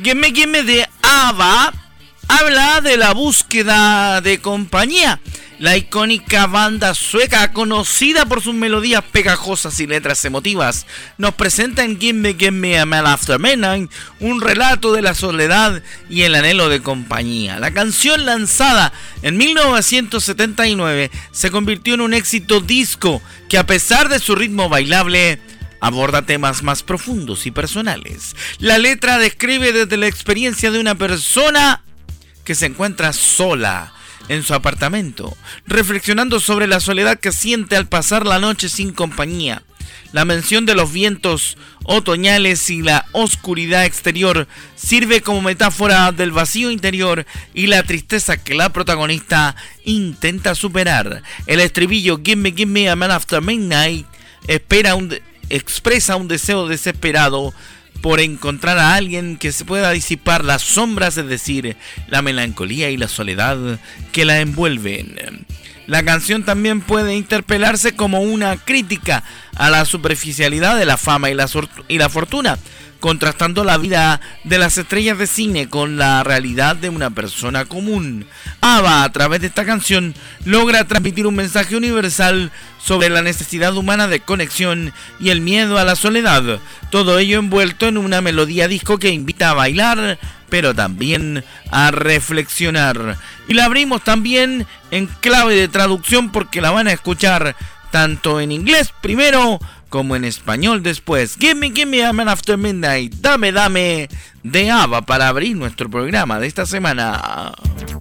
Gimme de ABBA habla de la búsqueda de compañía. La icónica banda sueca, conocida por sus melodías pegajosas y letras emotivas, nos presenta en Gimme a Man After Midnight un relato de la soledad y el anhelo de compañía. La canción, lanzada en 1979, se convirtió en un éxito disco que, a pesar de su ritmo bailable, aborda temas más profundos y personales. La letra describe desde la experiencia de una persona que se encuentra sola en su apartamento, reflexionando sobre la soledad que siente al pasar la noche sin compañía. La mención de los vientos otoñales y la oscuridad exterior sirve como metáfora del vacío interior y la tristeza que la protagonista intenta superar. El estribillo Gimme a Man After Midnight expresa un deseo desesperado por encontrar a alguien que se pueda disipar las sombras, es decir, la melancolía y la soledad que la envuelven. La canción también puede interpretarse como una crítica a la superficialidad de la fama y la fortuna, contrastando la vida de las estrellas de cine con la realidad de una persona común. ABBA, a través de esta canción, logra transmitir un mensaje universal sobre la necesidad humana de conexión y el miedo a la soledad. Todo ello envuelto en una melodía disco que invita a bailar, pero también a reflexionar. Y la abrimos también en clave de traducción porque la van a escuchar tanto en inglés primero como en español después. Gimme a Man After Midnight. Dame de ABBA para abrir nuestro programa de esta semana.